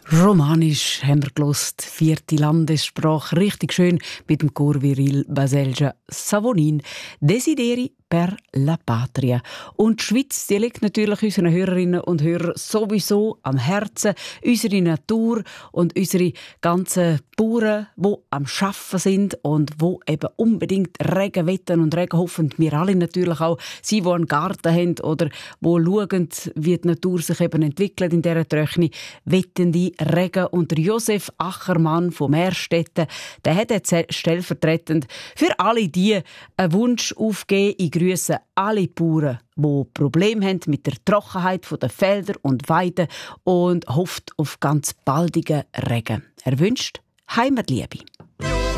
Romanisch haben wir gehört, 4. Landessprache, richtig schön mit dem Chor Viril Baselgia Savonin. Desideri per la Patria. Und die Schweiz, die liegt natürlich unseren Hörerinnen und Hörern sowieso am Herzen. Unsere Natur und unsere ganzen Bauern, die am Arbeiten sind und wo eben unbedingt Regen wetten und Regen hoffen. Wir alle natürlich auch. Sie, die einen Garten haben oder wo schauen, wie die Natur sich eben entwickelt in dieser Tröchni, wetten die Regen. Und der Josef Achermann vom Meerstetten, der hat jetzt stellvertretend für alle die einen Wunsch aufgegeben. Ich grüße alle Bauern, die Probleme haben mit der Trockenheit der Felder und Weiden und hofft auf ganz baldigen Regen. Er wünscht Heimatliebe.